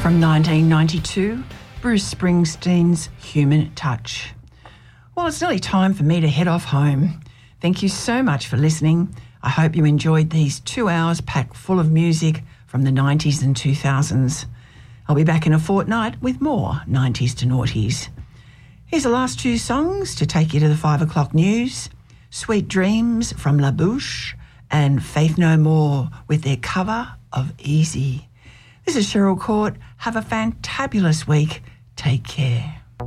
From 1992, Bruce Springsteen's Human Touch. Well, it's nearly time for me to head off home. Thank you so much for listening. I hope you enjoyed these 2 hours packed full of music from the 90s and 2000s. I'll be back in a fortnight with more 90s to noughties. Here's the last two songs to take you to the 5 o'clock news. Sweet Dreams from La Bouche and Faith No More with their cover of Easy. This is Cheryl Court. Have a fantabulous week. Take care.